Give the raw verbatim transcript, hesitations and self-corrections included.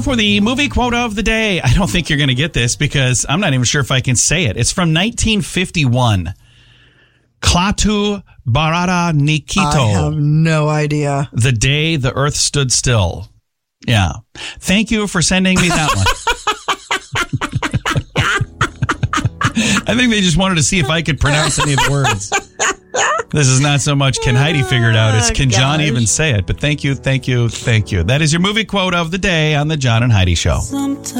for the movie quote of the day. I don't think you're going to get this because I'm not even sure if I can say it. It's from nineteen fifty-one. Klaatu Barada Nikito. I have no idea. The day the earth stood still. Yeah. Thank you for sending me that one. I think they just wanted to see if I could pronounce any of the words. This is not so much can Heidi figure it out, it's can Gosh. John even say it. But thank you, thank you, thank you. That is your movie quote of the day on the John and Heidi Show. Sometimes